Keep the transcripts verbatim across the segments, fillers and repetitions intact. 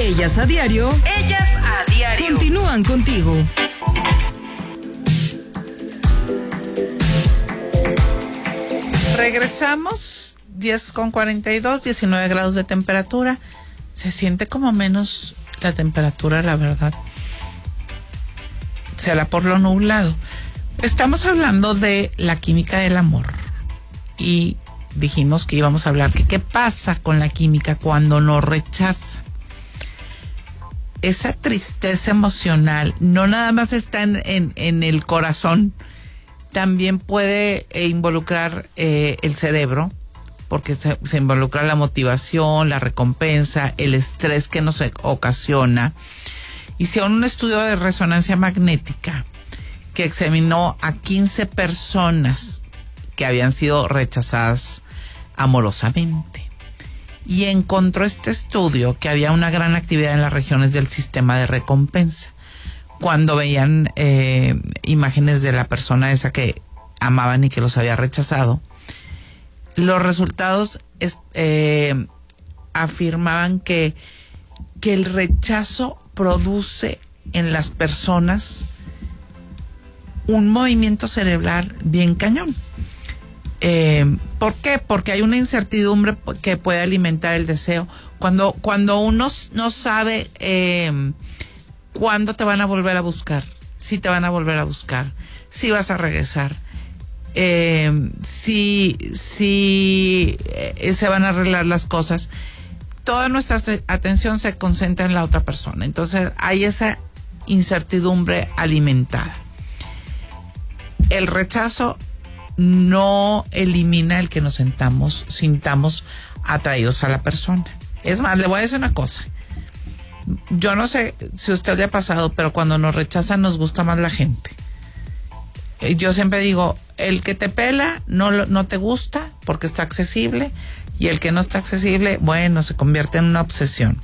Ellas a diario. Ellas a diario. Continúan contigo. Regresamos, diez con cuarenta y dos, diecinueve grados de temperatura. Se siente como menos la temperatura, la verdad. Será por lo nublado. Estamos hablando de la química del amor. Y dijimos que íbamos a hablar que qué pasa con la química cuando nos rechaza. Esa tristeza emocional no nada más está en, en, en el corazón, también puede eh, involucrar eh, el cerebro, porque se, se involucra la motivación, la recompensa, el estrés que nos ocasiona. Hicieron un estudio de resonancia magnética que examinó a quince personas que habían sido rechazadas amorosamente. Y encontró este estudio que había una gran actividad en las regiones del sistema de recompensa. Cuando veían eh, imágenes de la persona esa que amaban y que los había rechazado, los resultados es, eh, afirmaban que, que el rechazo produce en las personas un movimiento cerebral bien cañón. Eh, ¿Por qué? Porque hay una incertidumbre que puede alimentar el deseo. Cuando, cuando uno no sabe eh, cuándo te van a volver a buscar, si te van a volver a buscar, si vas a regresar, eh, si, si eh, se van a arreglar las cosas, toda nuestra atención se concentra en la otra persona. Entonces hay esa incertidumbre alimentada. El rechazo no elimina el que nos sentamos, sintamos atraídos a la persona. Es más, le voy a decir una cosa. Yo no sé si a usted le ha pasado, pero cuando nos rechazan nos gusta más la gente. Yo siempre digo, el que te pela no, no te gusta porque está accesible, y el que no está accesible, bueno, se convierte en una obsesión.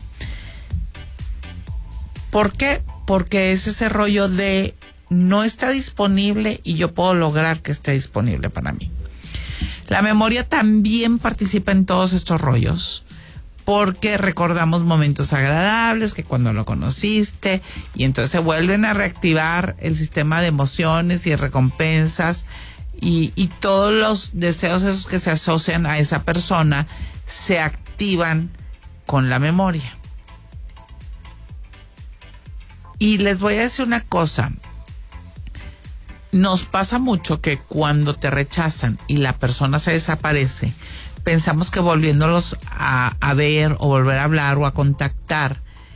¿Por qué? Porque es ese rollo de no está disponible y yo puedo lograr que esté disponible para mí. La memoria también participa en todos estos rollos, porque recordamos momentos agradables, que cuando lo conociste, y entonces se vuelven a reactivar el sistema de emociones y recompensas, y, y todos los deseos esos que se asocian a esa persona se activan con la memoria. Y les voy a decir una cosa. Nos pasa mucho que cuando te rechazan y la persona se desaparece, pensamos que volviéndolos a, a ver o volver a hablar o a contactar,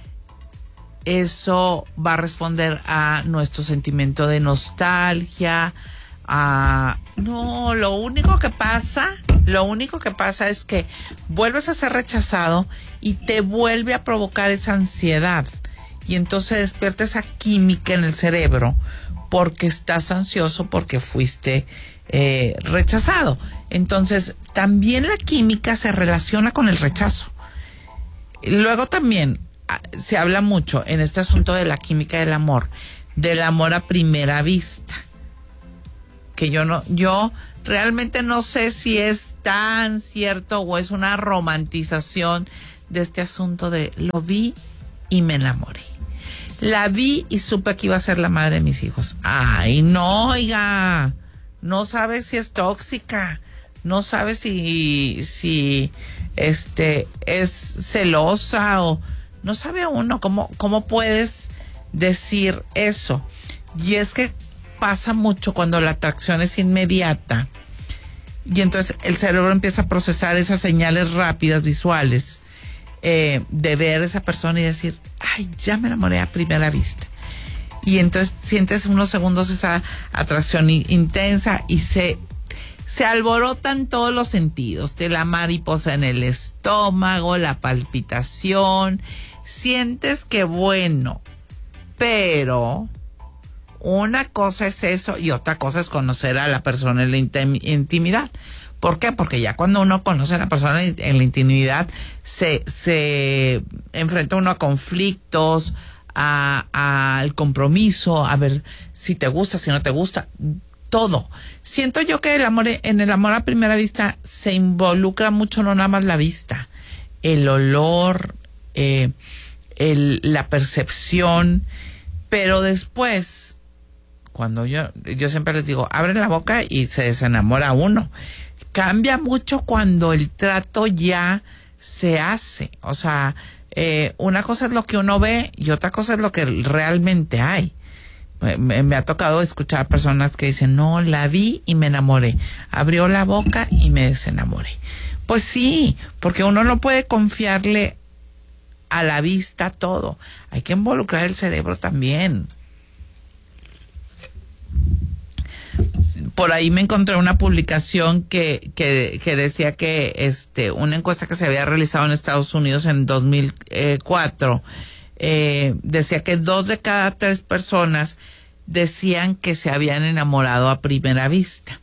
eso va a responder a nuestro sentimiento de nostalgia. A... No, lo único que pasa, lo único que pasa es que vuelves a ser rechazado y te vuelve a provocar esa ansiedad. Y entonces despierta esa química en el cerebro, porque estás ansioso porque fuiste eh, rechazado. Entonces, también la química se relaciona con el rechazo. Luego también se habla mucho en este asunto de la química del amor, del amor a primera vista. Que yo no, yo realmente no sé si es tan cierto o es una romantización de este asunto de lo vi y me enamoré. La vi y supe que iba a ser la madre de mis hijos. Ay, no, oiga, no sabe si es tóxica, no sabe si, si, este, es celosa, o no sabe uno cómo, cómo puedes decir eso. Y es que pasa mucho cuando la atracción es inmediata, y entonces el cerebro empieza a procesar esas señales rápidas visuales. Eh, de ver a esa persona y decir, ay, ya me enamoré a primera vista. Y entonces sientes unos segundos esa atracción i- intensa y se, se alborotan todos los sentidos, de la mariposa en el estómago, la palpitación, sientes que bueno, pero una cosa es eso y otra cosa es conocer a la persona en la intim- intimidad. ¿Por qué? Porque ya cuando uno conoce a la persona en la intimidad, se, se enfrenta uno a conflictos, a, a, al compromiso, a ver si te gusta, si no te gusta, todo. Siento yo que el amor, en el amor a primera vista se involucra mucho no nada más la vista, el olor, eh, el, la percepción, pero después, cuando yo, yo siempre les digo, abren la boca y se desenamora uno. Cambia mucho cuando el trato ya se hace. O sea, eh, una cosa es lo que uno ve y otra cosa es lo que realmente hay. Me, me ha tocado escuchar personas que dicen, no, la vi y me enamoré. Abrió la boca y me desenamoré. Pues sí, porque uno no puede confiarle a la vista todo. Hay que involucrar el cerebro también. Por ahí me encontré una publicación que, que, que decía que este, una encuesta que se había realizado en Estados Unidos en dos mil cuatro, eh, decía que dos de cada tres personas decían que se habían enamorado a primera vista.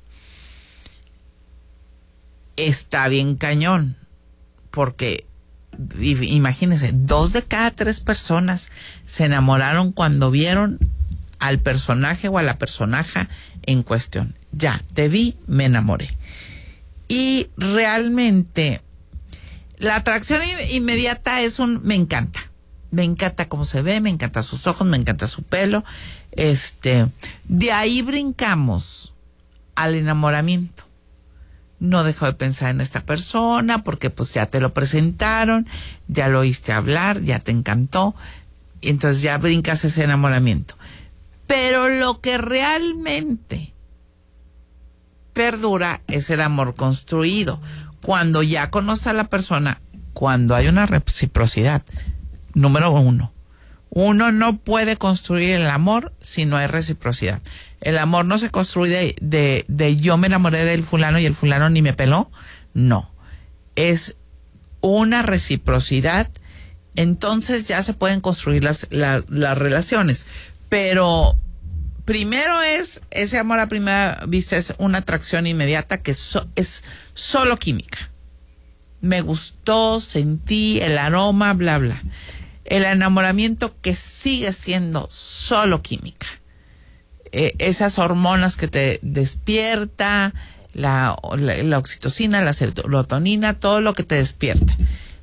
Está bien cañón, porque imagínense, dos de cada tres personas se enamoraron cuando vieron al personaje o a la personaje en cuestión. Ya, te vi, me enamoré. Y realmente la atracción inmediata es un me encanta. Me encanta cómo se ve, me encanta sus ojos, me encanta su pelo. Este, de ahí brincamos al enamoramiento. No dejo de pensar en esta persona porque pues ya te lo presentaron, ya lo oíste hablar, ya te encantó. Entonces ya brincas ese enamoramiento. Pero lo que realmente perdura es el amor construido. Cuando ya conoces a la persona, cuando hay una reciprocidad. Número uno, uno no puede construir el amor si no hay reciprocidad. El amor no se construye de, de, de yo me enamoré del fulano y el fulano ni me peló. No, es una reciprocidad. Entonces ya se pueden construir las, las, las relaciones. Pero primero es, ese amor a primera vista es una atracción inmediata que so, es solo química. Me gustó, sentí el aroma, bla, bla. El enamoramiento que sigue siendo solo química. Eh, esas hormonas que te despierta, la, la, la oxitocina, la serotonina, todo lo que te despierta.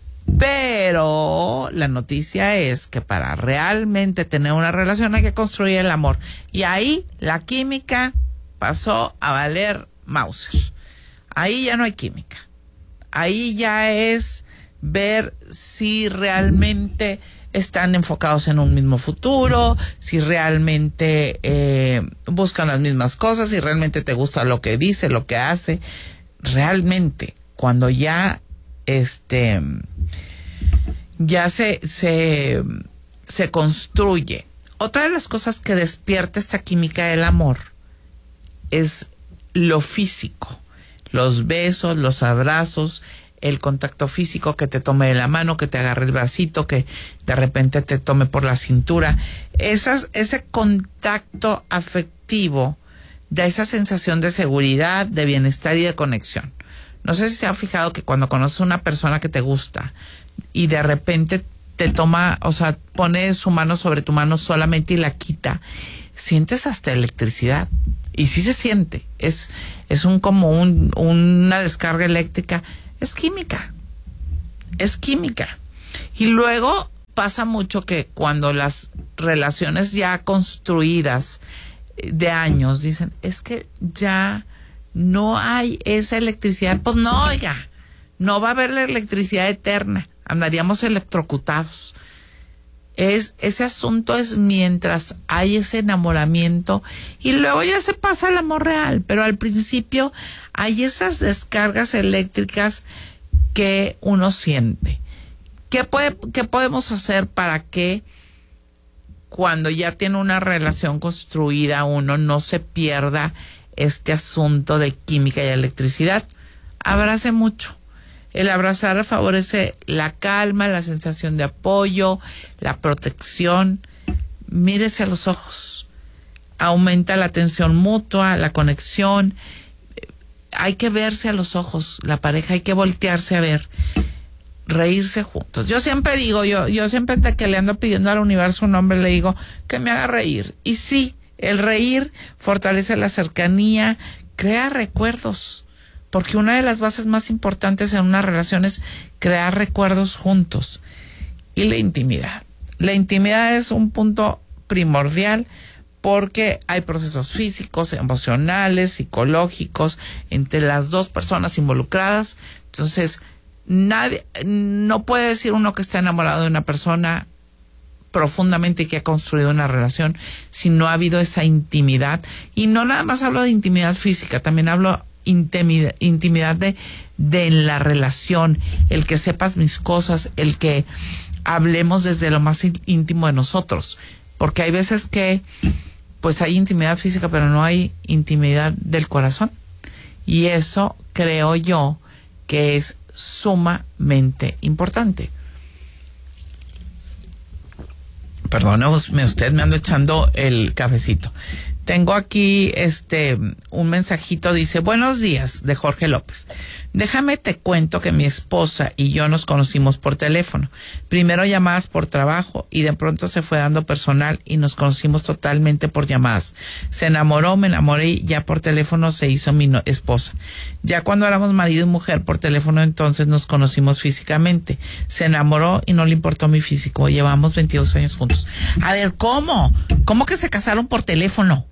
Pero la noticia es que para realmente tener una relación hay que construir el amor. Y ahí la química pasó a valer Mauser. Ahí ya no hay química. Ahí ya es ver si realmente están enfocados en un mismo futuro, si realmente eh, buscan las mismas cosas, si realmente te gusta lo que dice, lo que hace. Realmente, cuando ya este ya se, se, se construye. Otra de las cosas que despierta esta química del amor es lo físico, los besos, los abrazos, el contacto físico, que te tome de la mano, que te agarre el bracito, que de repente te tome por la cintura. Esas, ese contacto afectivo da esa sensación de seguridad, de bienestar y de conexión. No sé si se ha fijado que cuando conoces a una persona que te gusta y de repente te toma, o sea, pone su mano sobre tu mano solamente y la quita, sientes hasta electricidad. Y sí se siente. Es, es un como un, una descarga eléctrica. Es química. Es química. Y luego pasa mucho que cuando las relaciones ya construidas de años dicen, es que ya no hay esa electricidad. Pues no, oiga, no va a haber la electricidad eterna. Andaríamos electrocutados. Es, ese asunto es mientras hay ese enamoramiento y luego ya se pasa al amor real, pero al principio hay esas descargas eléctricas que uno siente. ¿Qué puede, qué podemos hacer para que cuando ya tiene una relación construida uno no se pierda este asunto de química y electricidad? Abrace mucho. El abrazar favorece la calma, la sensación de apoyo, la protección. Mírese a los ojos. Aumenta la atención mutua, la conexión. Hay que verse a los ojos, la pareja, hay que voltearse a ver, reírse juntos. Yo siempre digo, yo, yo siempre que le ando pidiendo al universo un hombre, le digo que me haga reír. Y sí, el reír fortalece la cercanía, crea recuerdos. Porque una de las bases más importantes en una relación es crear recuerdos juntos. Y la intimidad. La intimidad es un punto primordial porque hay procesos físicos, emocionales, psicológicos entre las dos personas involucradas. Entonces, nadie, no puede decir uno que está enamorado de una persona profundamente y que ha construido una relación si no ha habido esa intimidad. Y no nada más hablo de intimidad física, también hablo intimidad, intimidad de, de la relación, el que sepas mis cosas, el que hablemos desde lo más íntimo de nosotros, porque hay veces que pues hay intimidad física pero no hay intimidad del corazón, y eso creo yo que es sumamente importante. Perdóneme usted, me ando echando el cafecito. Tengo aquí este un mensajito, dice: buenos días, de Jorge López. Déjame te cuento que mi esposa y yo nos conocimos por teléfono. Primero llamadas por trabajo y de pronto se fue dando personal y nos conocimos totalmente por llamadas. Se enamoró, me enamoré y ya por teléfono se hizo mi no- esposa. Ya cuando éramos marido y mujer por teléfono, entonces nos conocimos físicamente. Se enamoró y no le importó mi físico. Llevamos veintidós años juntos. A ver, ¿cómo? ¿Cómo que se casaron por teléfono?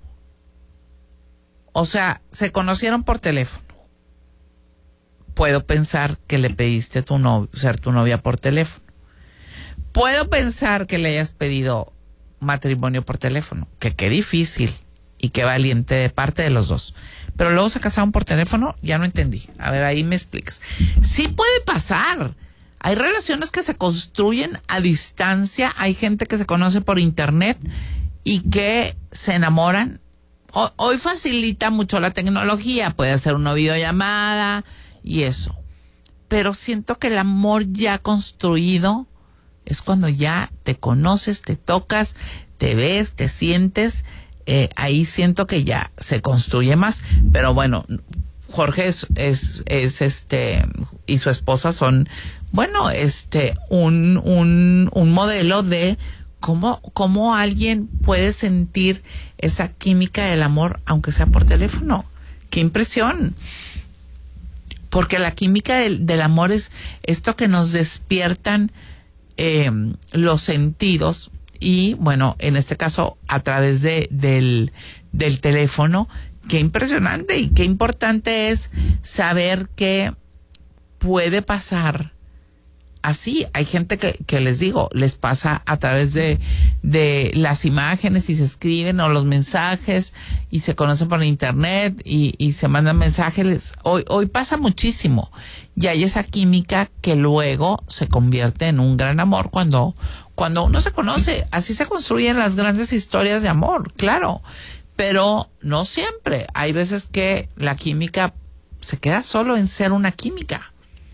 O sea, se conocieron por teléfono. Puedo pensar que le pediste tu novio, ser tu novia por teléfono. Puedo pensar que le hayas pedido matrimonio por teléfono. Que qué difícil y qué valiente de parte de los dos. Pero luego se casaron por teléfono, ya no entendí. A ver, ahí me explicas. Sí puede pasar. Hay relaciones que se construyen a distancia. Hay gente que se conoce por internet y que se enamoran. Hoy facilita mucho la tecnología, puede hacer una videollamada y eso. Pero siento que el amor ya construido es cuando ya te conoces, te tocas, te ves, te sientes. Eh, ahí siento que ya se construye más. Pero bueno, Jorge es, es, es este, y su esposa son, bueno, este, un, un, un modelo de ¿Cómo, ¿Cómo alguien puede sentir esa química del amor aunque sea por teléfono? ¡Qué impresión! Porque la química del, del amor es esto que nos despiertan eh, los sentidos y, bueno, en este caso a través de, del, del teléfono. ¡Qué impresionante! Y qué importante es saber que puede pasar así. Hay gente que, que les digo, les pasa a través de, de las imágenes y se escriben o los mensajes y se conocen por internet y, y se mandan mensajes. Hoy, hoy pasa muchísimo y hay esa química que luego se convierte en un gran amor cuando, cuando uno se conoce. Así se construyen las grandes historias de amor, claro, pero no siempre. Hay veces que la química se queda solo en ser una química.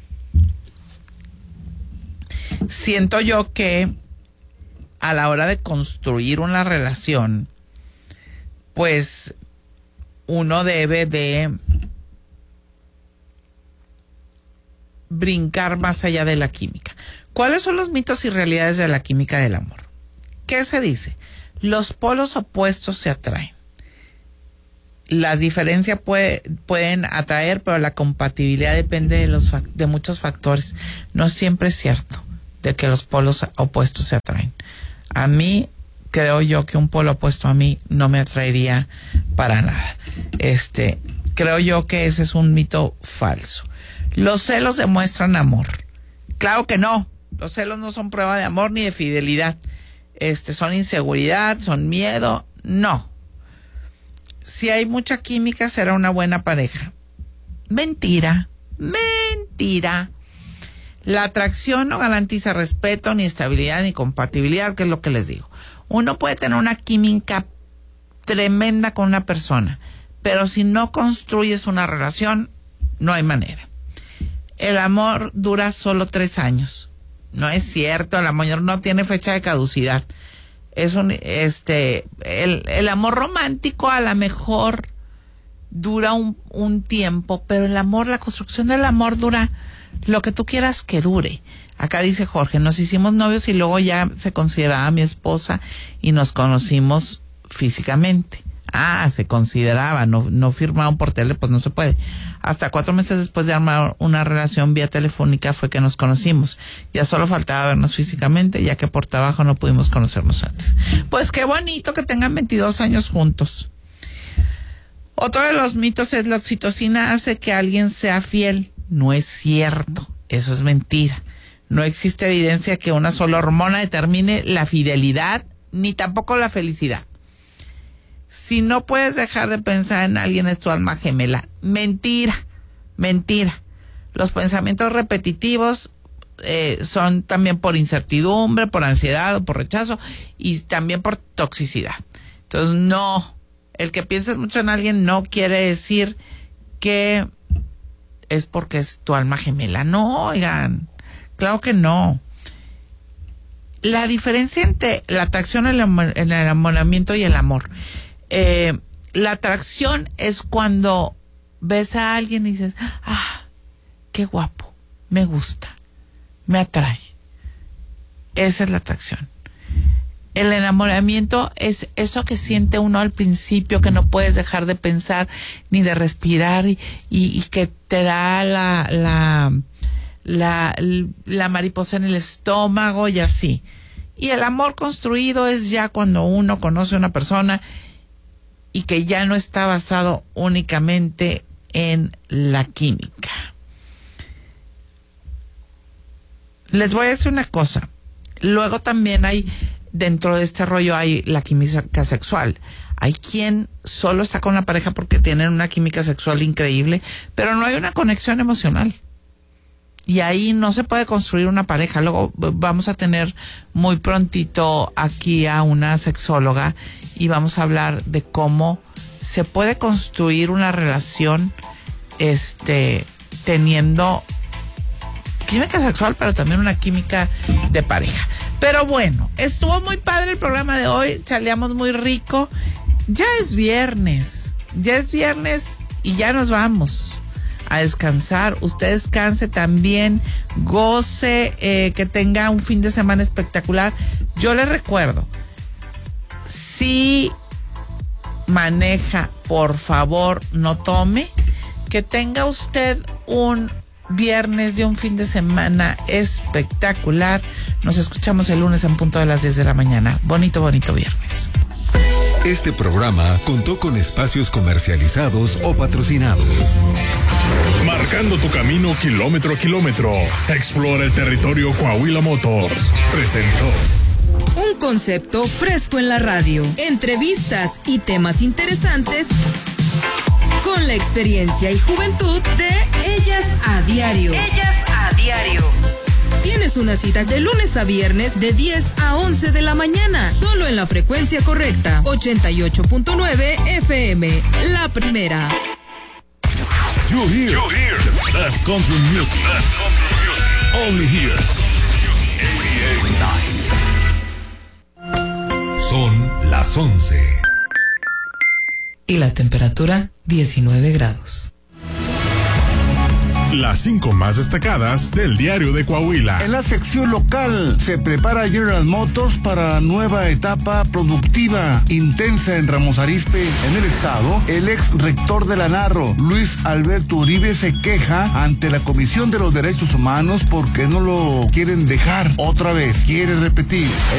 Siento yo que a la hora de construir una relación, pues uno debe de brincar más allá de la química. ¿Cuáles son los mitos y realidades de la química del amor? ¿Qué se dice? Los polos opuestos se atraen. Las diferencias puede, pueden atraer, pero la compatibilidad depende de, los, de muchos factores. No siempre es cierto de que los polos opuestos se atraen. A mí, creo yo que un polo opuesto a mí no me atraería para nada. Este, creo yo que ese es un mito falso. Los celos demuestran amor. Claro que no. Los celos no son prueba de amor ni de fidelidad. Este, son inseguridad, son miedo. No. Si hay mucha química, será una buena pareja. Mentira. Mentira. La atracción no garantiza respeto, ni estabilidad, ni compatibilidad, que es lo que les digo. Uno puede tener una química tremenda con una persona, pero si no construyes una relación, no hay manera. El amor dura solo tres años. No es cierto, el amor no tiene fecha de caducidad. Es un, este, el, el amor romántico a lo mejor dura un, un tiempo, pero el amor, la construcción del amor dura lo que tú quieras que dure. Acá dice Jorge, nos hicimos novios y luego ya se consideraba mi esposa y nos conocimos físicamente. Ah, se consideraba, no, no firmaron por tele, pues no se puede. Hasta cuatro meses después de armar una relación vía telefónica fue que nos conocimos. Ya solo faltaba vernos físicamente, ya que por trabajo no pudimos conocernos antes. Pues qué bonito que tengan veintidós años juntos. Otro de los mitos es la oxitocina hace que alguien sea fiel. No es cierto, eso es mentira. No existe evidencia que una sola hormona determine la fidelidad, ni tampoco la felicidad. Si no puedes dejar de pensar en alguien, es tu alma gemela. Mentira, mentira. Los pensamientos repetitivos eh, son también por incertidumbre, por ansiedad o por rechazo, y también por toxicidad. Entonces, no, el que pienses mucho en alguien no quiere decir que es porque es tu alma gemela. No, oigan, claro que no. La diferencia entre la atracción, el, el enamoramiento y el amor. Eh, la atracción es cuando ves a alguien y dices, ah, qué guapo, me gusta, me atrae. Esa es la atracción. El enamoramiento es eso que siente uno al principio, que no puedes dejar de pensar ni de respirar y, y, y que te da la, la, la, la mariposa en el estómago y así. Y el amor construido es ya cuando uno conoce a una persona y que ya no está basado únicamente en la química. Les voy a decir una cosa. Luego también hay, dentro de este rollo hay la química sexual. Hay quien solo está con la pareja porque tienen una química sexual increíble, pero no hay una conexión emocional. Y ahí no se puede construir una pareja. Luego vamos a tener muy prontito aquí a una sexóloga y vamos a hablar de cómo se puede construir una relación este teniendo química sexual, pero también una química de pareja. Pero bueno, estuvo muy padre el programa de hoy, charleamos muy rico. Ya es viernes, ya es viernes y ya nos vamos a descansar. Usted descanse también, goce, eh, que tenga un fin de semana espectacular. Yo le recuerdo, si maneja, por favor, no tome. Que tenga usted un viernes y un fin de semana espectacular. Nos escuchamos el lunes en punto de las diez de la mañana. Bonito, bonito viernes. Este programa contó con espacios comercializados o patrocinados. Marcando tu camino kilómetro a kilómetro. Explora el territorio Coahuila Motors. Presentó. Un concepto fresco en la radio. Entrevistas y temas interesantes con la experiencia y juventud de Ellas a Diario. Ellas a Diario. Tienes una cita de lunes a viernes de diez a once de la mañana. Solo en la frecuencia correcta. ochenta y ocho punto nueve F M. La primera. You hear, you hear the best country music. Best country music. Only here. Son las once. Y la temperatura, diecinueve grados. Las cinco más destacadas del diario de Coahuila. En la sección local, se prepara General Motors para nueva etapa productiva intensa en Ramos Arizpe. En el estado, el ex rector de la Narro, Luis Alberto Uribe, se queja ante la Comisión de los Derechos Humanos porque no lo quieren dejar otra vez. Quiere repetir.